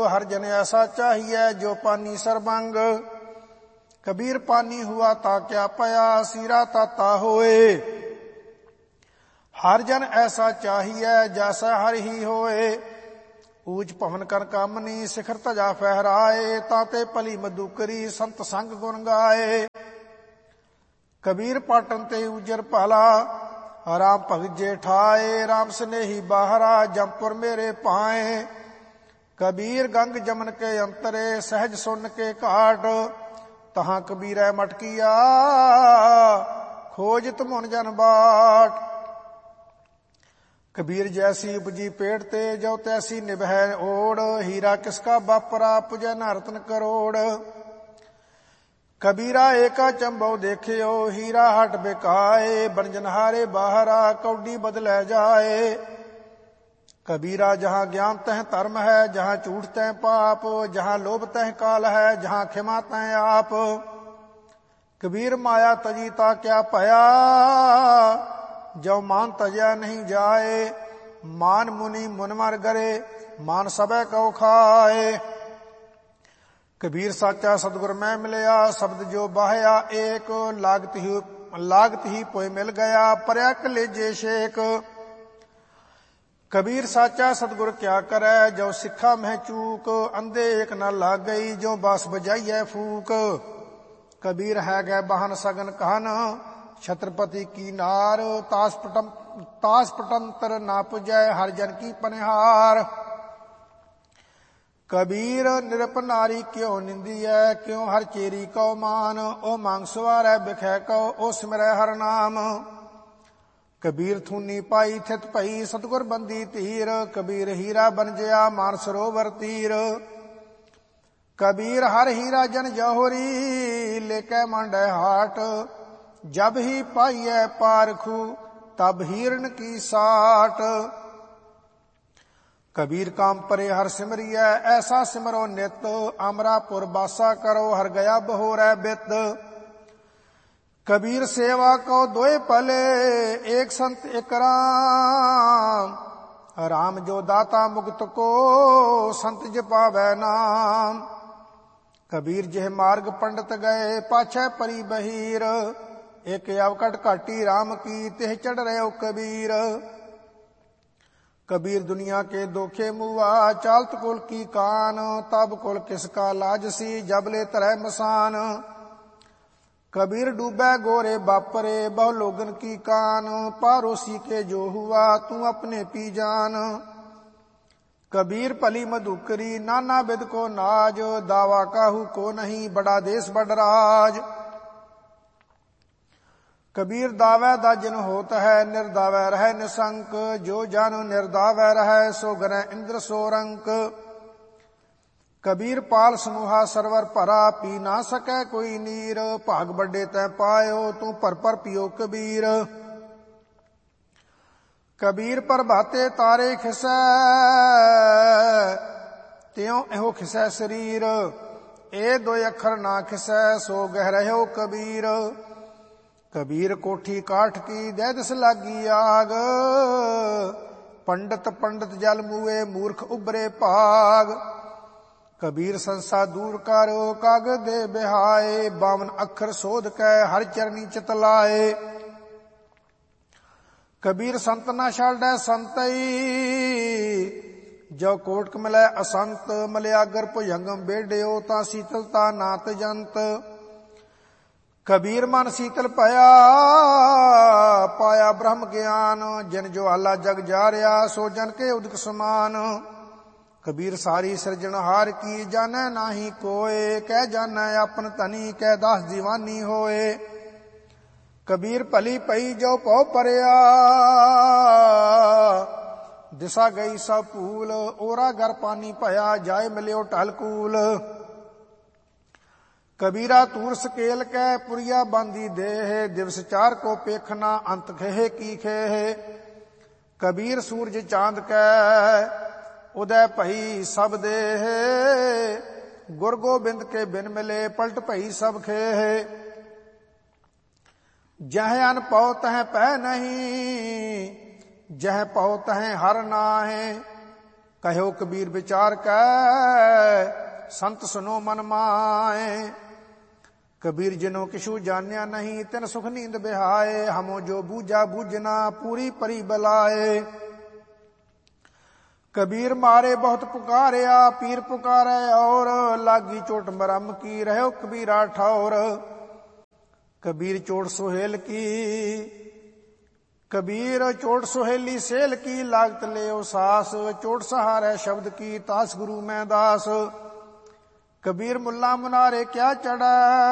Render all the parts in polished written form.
हर जन ऐसा चाहिए जो पानी सर्वंग। कबीर पानी हुआ ता क्या पया, सीरा ताता होए। हर जन ऐसा चाहिए जैसा हर ही होए। ऊज भवन कर कामनी, शिखर तजा फहराए। ताते पली मधुकरी, संत संग गुण गाए। कबीर पाटन ते उजर पाला, राम भगत जेठाए। राम स्नेही बाहरा, जमपुर मेरे पाए। कबीर गंग जमन के अंतरे, सहज सुन के काट। तहां कबीर मटकिया, खोजत मुन जन बाट। कबीर जैसी उपजी पेट ते, जो तैसी निभै ओड़। हीरा किसका बापरा, पुजै न रतन करोड़। कबीरा एका चंबो देखियो, हीरा हट बिकाए। बनजनहारे बाहरा, कौडी बदलै जाए। कबीरा जहाँ ज्ञान तह धर्म है, जहाँ झूठ तह पाप। जहाँ लोभ तह काल है, जहाँ खिमा तह आप। कबीर माया तजी ता क्या पया, जो मान तजया नहीं जाए। मान मुनि मुनमर गरे, मान सबे कौ खाए। कबीर साचा सतगुर में मिलया, शब्द जो बाहया एक। लागत ही पोए मिल गया, परया कलेजे शेक। कबीर साचा सतगुर क्या करे, जो सिखा में चूक। अंधे एक न लाग गई, जो बास बजाइए फूक। कबीर है गए बहन सगन कहन, छत्रपति की नार। तास पटंतर ना पुजै, हर जन की पनिहार। कबीर निरप नारी क्यों निंदियै, क्यों हर चेरी कौ मान। ओ मांग सवारै बिखै कौ, ओ सिमरै हर नाम। कबीर थूनी पाई थित पई, सतगुर बंदी तीर। कबीर हीरा बन जया, मान सरोवर तीर। कबीर हर हीरा जन जहोरी, लेकै मांडै हाट। जब ही पाइयै पारखू, तब हीरन की साट। कबीर काम परे हर सिमरियै, ऐसा सिमरो नित। अमरापुर बासा करो, हर गया बहोरै बित। कबीर सेवा को दोए पले, एक संत एक राम। राम जो दाता मुक्त को, संत जपावै नाम। कबीर जेह मार्ग पंडित गए, पाछै परी बहीर। एक अवकट घाटी राम की, तिह चढ़ रहे कबीर। कबीर दुनिया के दोखे मुआ, चालत कुल की कान। तब कुल किसका लाजसी, जब ले तरह मसान। कबीर डूबे गोरे बापरे, बहु लोगन की कान। पारोसी के जो हुआ, तू अपने पी जान। कबीर भली मधुकरी, नाना बिद को नाज। दावा काहू को नहीं, बड़ा देश बड़ राज। कबीर दावै दा जिन होत है, निर्दावै रह निसंक। जो जन निर्दावै रह, सो गरै इंद्र सो रंक। कबीर पाल समूहा सरवर भरा, पी ना सकै कोई नीर। भाग बड़े तै पायो, तू पर पर पियो कबीर। कबीर प्रभाते तारे खिसै, त्यों एहो खिसै शरीर। ए दो अखर ना खिसै, सो गह रहो कबीर। कबीर कोठी काठ की, दे दिस लागी आग। पंडित पंडित जल मुए, मूर्ख उबरे भाग। कबीर संसा दूर करो, कागज दे बिहाए। 52 अखर शोध कै, हर चरनी चितलाए। कबीर संत न छाड़ै संतई, जो कोटक मिलै असंत। मलयागर भुजंगम बेड़ियो, ता शीतलता नात जंत। कबीर मन शीतल पया, पाया ब्रह्म ज्ञान। जिन जो आला जग जारिया, सो जन के उदक समान। कबीर सारी सिरजनहार की, जानै नाही कोय। कह जानै अपन तनी, कह दास दीवानी होए। कबीर भली पई जो पौ परया, दिशा गई सब भूल। ओरा घर पानी भया, जाए मिलियो टलकूल। कबीरा तूर सकेल कै, पुरिया बांधी देह। दिवस चार को पेखना, अंत खेहे की खेह। कबीर सूरज चांद कै, उदय भई सब देह। गुर गोबिंद के बिन मिले, पलट भई सब खेह। जह अन पौ तह पह नहीं, जह पौ तह हर नाहे। कहो कबीर विचार कै संत सुनो मन माए। कबीर जिनो किशु जान्या नहीं तिन सुख नींद बिहाए। हमो जो बूझा बूझना पूरी परी बलाए। कबीर मारे बहुत पुकारिया पीर पुकारे और लागी चोट मरम की रहो कबीरा ठौर। कबीर चोट सुहेल की कबीर चोट सुहेली सेल की लागत ले सास। चोट सहारे शब्द की तास गुरु में दास। कबीर मुल्ला मुनारे क्या चढ़ा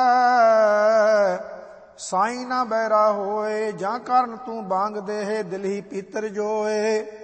साई ना बैरा होए। जा कारण तू बांग दे दिल ही पीतर जोए।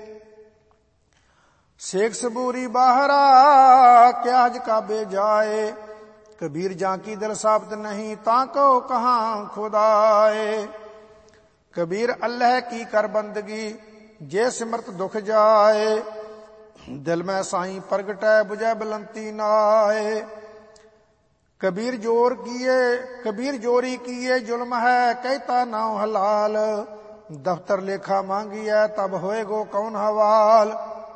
शेख सबूरी बाहरा क्या हज काबे जाए। कबीर जा की दिल साबित नहीं ताको कहाँ खुदाए। कबीर अल्लाह की कर बंदगी जे सिमरत दुख जाए। दिल में साईं प्रगटै बुझै बुलंती नाए। कबीर जोरी किए जुल्म है कहता नाउ हलाल। दफ्तर लेखा मांगिए तब होएगो कौन हवाल।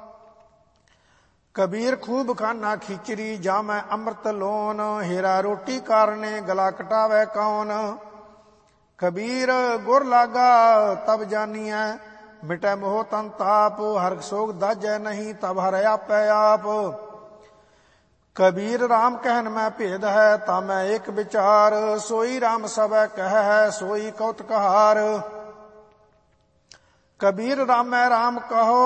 कबीर खूब खाना खिचड़ी जामै अमृत लोन। हेरा रोटी कारणे गला कटावे कौन। कबीर गुर लागा तब जानिए मिटै मोह तन ताप। हर सोग दाजै नहीं तब हर आपै आप। कबीर राम कहन में भेद है तामै एक विचार। सोई राम सब कह है सोई कौत कहार। कबीर रामै राम कहो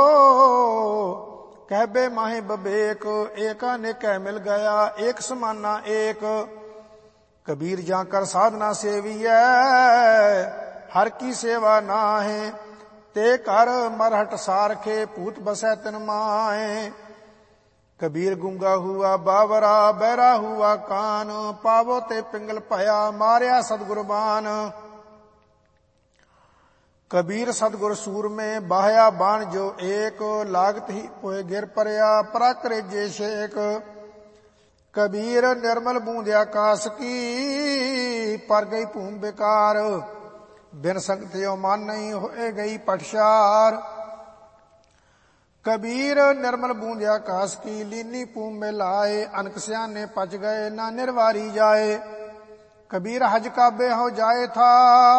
कहबे माहे बबेक। एक अनेक मिल गया एक समाना एक। कबीर जाकर साधना सेविय हर की सेवा नाहे। ते कर मरहट सारखे पूत बसै तिन माहे। कबीर गूंगा हुआ बावरा बहरा हुआ कान। पावो ते पिंगल भया मारिया सतगुरबान। कबीर सतगुर सूर में बाहया बाण जो एक। लागत ही पोए गिर परया पराकरे जे शेक। कबीर निर्मल बूंद आकाश की पर गई भूम बेकार। बिन संगतियों मान नहीं होए गई पटशार। कबीर निर्मल बूंद आकाश की लीनी भूम में लाए। अनक स्याने पच गए ना निर्वारी जाए। कबीर हज काबे हो जाए था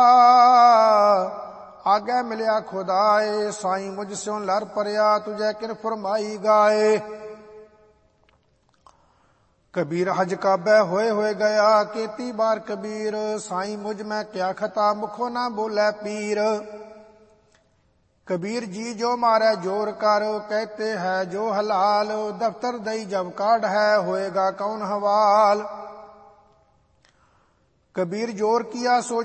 आगे मिलिया खुदाए। साईं मुझ स्यों लर परया तुझे किन फरमाई गाए। कबीर हज काबे होए गया केती बार कबीर। साईं मुझ में क्या खता मुखो ना बोले पीर। कबीर जी जो मारे जोर कर कहते हैं जो हलाल। दफ्तर दई जब काढ़ है होएगा कौन हवाल। कबीर जोर किया सो